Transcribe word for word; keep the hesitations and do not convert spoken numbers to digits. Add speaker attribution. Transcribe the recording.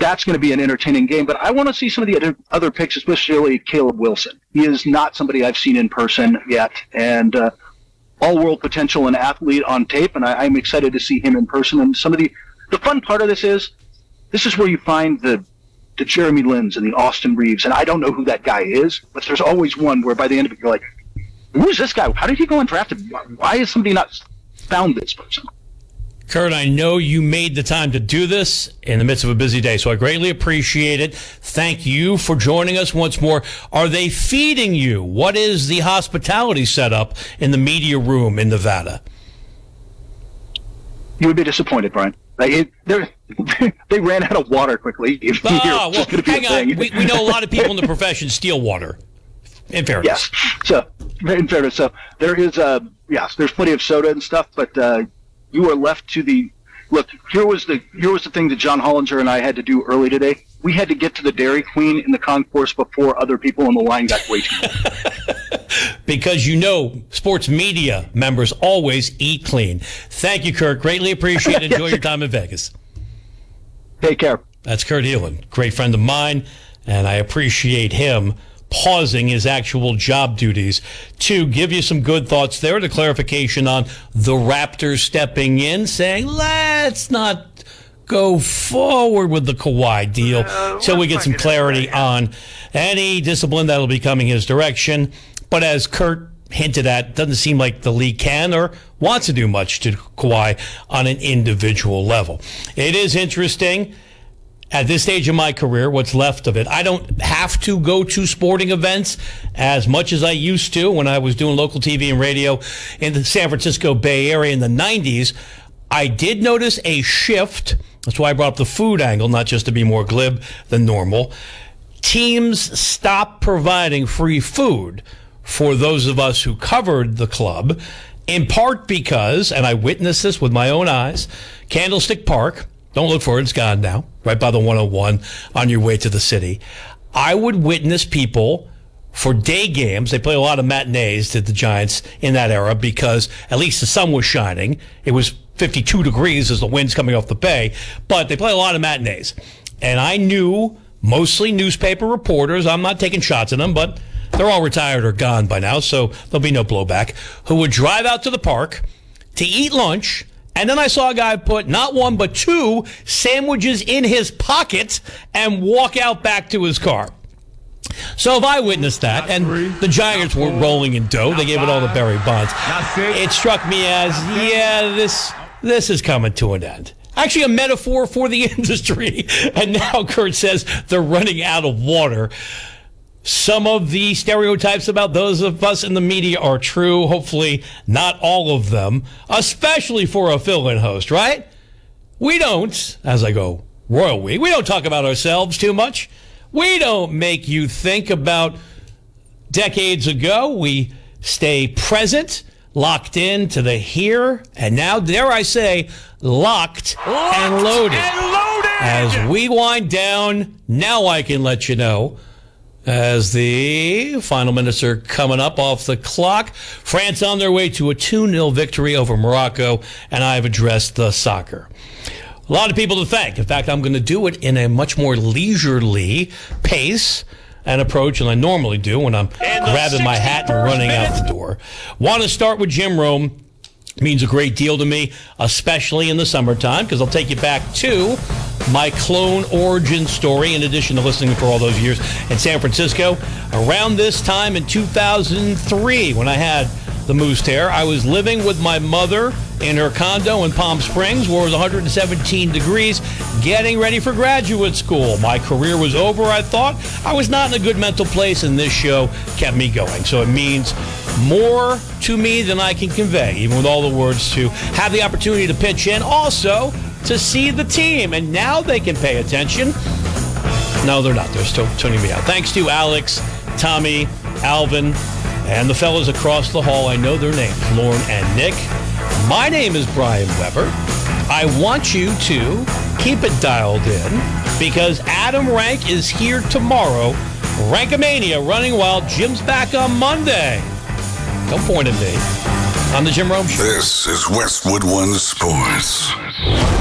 Speaker 1: that's going to be an entertaining game. But I want to see some of the other, other picks, especially Caleb Wilson. He is not somebody I've seen in person yet, and uh, all-world potential and athlete on tape, and I, I'm excited to see him in person. And some of the the fun part of this is this is where you find the the Jeremy Lin's and the Austin Reeves, and I don't know who that guy is, but there's always one where by the end of it you're like, who is this guy? How did he go undrafted? Why has somebody not found this person?
Speaker 2: Kurt, I know you made the time to do this in the midst of a busy day, so I greatly appreciate it. Thank you for joining us once more. Are they feeding you? What is the hospitality setup in the media room in Nevada?
Speaker 1: You would be disappointed, Brian. Like it, they ran out of water quickly.
Speaker 2: Ah, well, hang on. We, we know a lot of people in the profession steal water. In fairness.
Speaker 1: Yes. So, in fairness, so there is, uh, yes, there's plenty of soda and stuff, but uh, you are left to the look. Here was the here was the thing that John Hollinger and I had to do early today. We had to get to the Dairy Queen in the concourse before other people in the line got waiting.
Speaker 2: Because you know, sports media members always eat clean. Thank you, Kurt. Greatly appreciate it. Enjoy your time in Vegas.
Speaker 1: Take care.
Speaker 2: That's Kurt Helin, great friend of mine, and I appreciate him pausing his actual job duties to give you some good thoughts there. The clarification on the Raptors stepping in, saying, let's not go forward with the Kawhi deal uh, till we get some clarity on any discipline that'll be coming his direction. But as Kurt hinted at, doesn't seem like the league can or wants to do much to Kawhi on an individual level. It is interesting. At this stage of my career, what's left of it, I don't have to go to sporting events as much as I used to when I was doing local T V and radio in the San Francisco Bay Area in the nineties. I did notice a shift. That's why I brought up the food angle, not just to be more glib than normal. Teams stopped providing free food for those of us who covered the club, in part because, and I witnessed this with my own eyes, Candlestick Park, don't look for it, it's gone now, right by the one oh one on your way to the city. I would witness people for day games. They play a lot of matinees, did the Giants in that era, because at least the sun was shining. It was fifty-two degrees as the wind's coming off the bay, but they play a lot of matinees. And I knew mostly newspaper reporters, I'm not taking shots at them, but they're all retired or gone by now, so there'll be no blowback, who would drive out to the park to eat lunch. And then I saw a guy put not one but two sandwiches in his pocket and walk out back to his car. So if I witnessed that, and the Giants weren't rolling in dough, they gave it all to Barry Bonds, it struck me as, yeah, this this is coming to an end. Actually, a metaphor for the industry. And now Kurt says they're running out of water. Some of the stereotypes about those of us in the media are true. Hopefully not all of them, especially for a fill-in host, right? We don't, as I go, royal we, we don't talk about ourselves too much. We don't make you think about decades ago. We stay present, locked in to the here, and now, dare I say, locked, locked and loaded.
Speaker 3: and loaded.
Speaker 2: As we wind down, now I can let you know, as the final minutes are coming up off the clock, France on their way to a two nil victory over Morocco, and I've addressed the soccer. A lot of people to thank. In fact, I'm going to do it in a much more leisurely pace and approach than I normally do when I'm grabbing my hat and running out the door. Want to start with Jim Rome. Means a great deal to me, especially in the summertime, because I'll take you back to my clone origin story, in addition to listening for all those years in San Francisco. Around this time in two thousand three, when I had the moose tear, I was living with my mother in her condo in Palm Springs, where it was one hundred seventeen degrees, getting ready for graduate school. My career was over, I thought. I was not in a good mental place, and this show kept me going. So it means more to me than I can convey, even with all the words, to have the opportunity to pitch in. Also, to see the team, and now they can pay attention. No, they're not. They're still tuning me out. Thanks to Alex, Tommy, Alvin, and the fellas across the hall. I know their names, Lauren and Nick. My name is Brian Weber. I want you to keep it dialed in, because Adam Rank is here tomorrow. Rankamania running while Jim's back on Monday. Don't point at me. On the Jim Rome Show.
Speaker 4: This is Westwood One Sports.